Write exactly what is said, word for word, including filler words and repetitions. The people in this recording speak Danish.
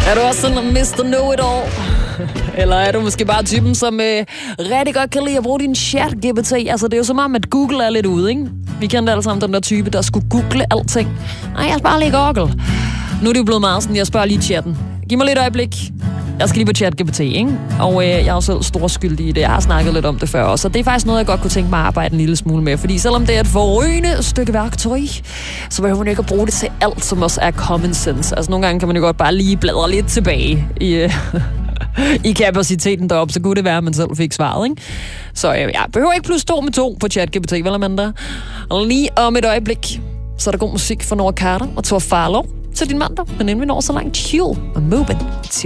Er du også sådan en mister Know-it-all? Eller er du måske bare typen, som øh, rigtig godt kan lide at bruge din chat-G P T? Altså, det er jo som om, at Google er lidt ude, ikke? Vi kendte alle sammen den der type, der skulle google alting. Nej, jeg sparer lige Google. Nu er det jo blevet meget sådan, jeg spørger lige chatten. Giv mig lidt øjeblik. Jeg skal lige på chat G P T, ikke? Og øh, jeg er jo selv stor skyldig i det. Jeg har snakket lidt om det før også. Så det er faktisk noget, jeg godt kunne tænke mig at arbejde en lille smule med. Fordi selvom det er et forrygende stykke værktøj, så behøver man ikke at bruge det til alt, som også er common sense. Altså nogle gange kan man jo godt bare lige bladre lidt tilbage i, øh, i kapaciteten deroppe. Så kunne det være, at man selv fik svaret, ikke? Så øh, jeg behøver ikke plus to med to på chat G P T, vel Amanda? Og lige om et øjeblik, så er der god musik for Nora Carter og Thor Farlow til din mandag. Men inden vi når så langt, chill og moving.